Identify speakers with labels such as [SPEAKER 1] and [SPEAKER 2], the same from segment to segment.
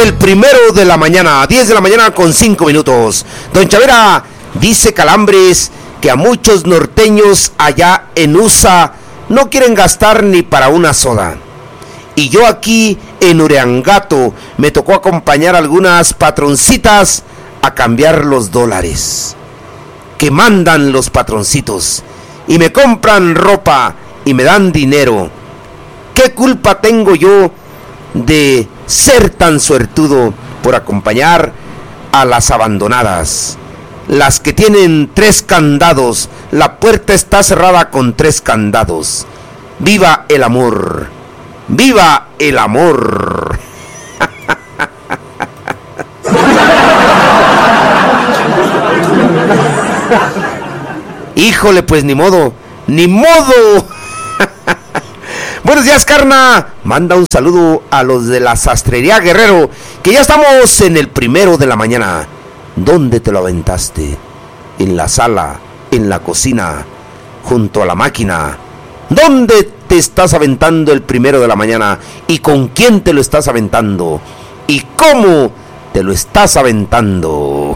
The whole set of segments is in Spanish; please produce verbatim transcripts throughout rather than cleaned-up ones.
[SPEAKER 1] el primero de la mañana, diez de la mañana con cinco minutos. Don Chavera dice Calambres que a muchos norteños allá en U S A no quieren gastar ni para una soda. Y yo aquí en Uriangato me tocó acompañar a algunas patroncitas a cambiar los dólares que mandan los patroncitos y me compran ropa y me dan dinero. ¿Qué culpa tengo yo de ser tan suertudo por acompañar a las abandonadas? Las que tienen tres candados, la puerta está cerrada con tres candados. ¡Viva el amor! ¡Viva el amor! Híjole, pues ni modo, ni modo. Buenos días, carna. Manda un saludo a los de la Sastrería Guerrero, que ya estamos en el primero de la mañana. ¿Dónde te lo aventaste? En la sala, en la cocina, junto a la máquina. ¿Dónde te estás aventando el primero de la mañana? ¿Y con quién te lo estás aventando? ¿Y cómo te lo estás aventando?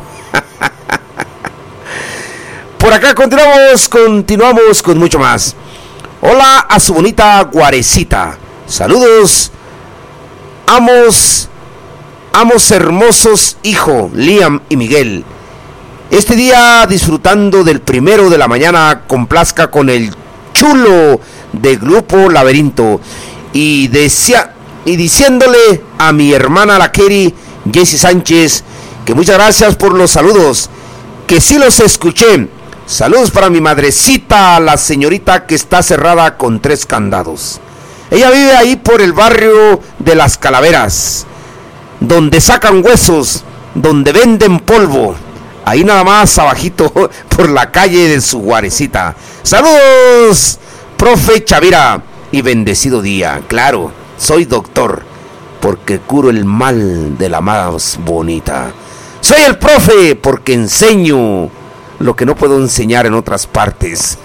[SPEAKER 1] Por acá continuamos, continuamos con mucho más. Hola a su bonita Guarecita. Saludos. Amos, amos hermosos, hijo, Liam y Miguel. Este día disfrutando del primero de la mañana, complazca con el chulo de Grupo Laberinto. Y, decía, y diciéndole a mi hermana la Keri, Jessy Sánchez, que muchas gracias por los saludos, que sí los escuché. Saludos para mi madrecita, la señorita que está cerrada con tres candados. Ella vive ahí por el barrio de Las Calaveras, donde sacan huesos, donde venden polvo. Ahí nada más abajito por la calle de su Guarecita. Saludos, profe Chavira, y bendecido día. Claro, soy doctor, porque curo el mal de la más bonita. Soy el profe, porque enseño lo que no puedo enseñar en otras partes.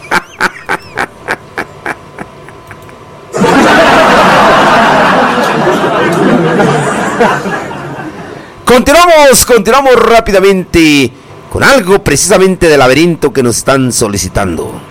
[SPEAKER 1] Continuamos, continuamos rápidamente con algo precisamente del laberinto que nos están solicitando.